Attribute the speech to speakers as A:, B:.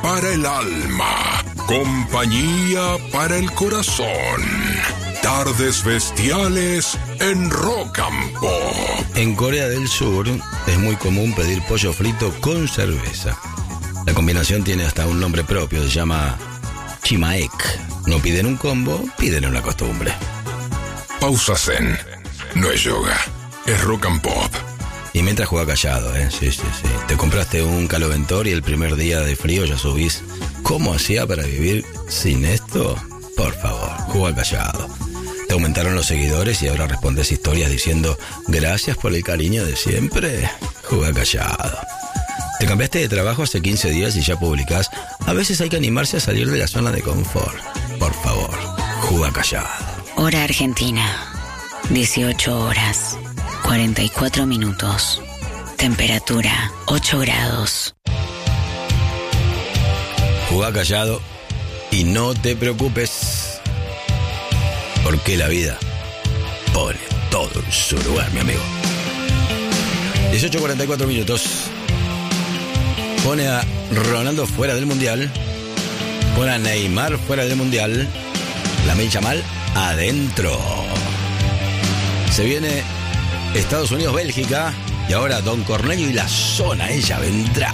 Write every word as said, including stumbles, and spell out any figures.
A: para el alma, compañía para el corazón. Tardes bestiales en Rock and Pop.
B: En Corea del Sur es muy común pedir pollo frito con cerveza. La combinación tiene hasta un nombre propio, se llama chimaek. No piden un combo, piden una costumbre.
A: Pausa Zen. No es yoga, es Rock and Pop.
B: Y mientras juega callado, ¿eh? Sí, sí, sí. Te compraste un caloventor y el primer día de frío ya subís. ¿Cómo hacía para vivir sin esto? Por favor, juega callado. Te aumentaron los seguidores y ahora respondes historias diciendo gracias por el cariño de siempre. Juega callado. Te cambiaste de trabajo hace quince días y ya publicás. A veces hay que animarse a salir de la zona de confort. Por favor, juega callado.
C: Hora Argentina. dieciocho horas. cuarenta y cuatro minutos. Temperatura ocho grados.
B: Jugá callado y no te preocupes, porque la vida pone todo en su lugar, mi amigo. dieciocho cuarenta y cuatro minutos. Pone a Ronaldo fuera del Mundial. Pone a Neymar fuera del Mundial. Lamine Yamal adentro. Se viene Estados Unidos-Bélgica. Y ahora Don Cornelio y la zona, ella vendrá.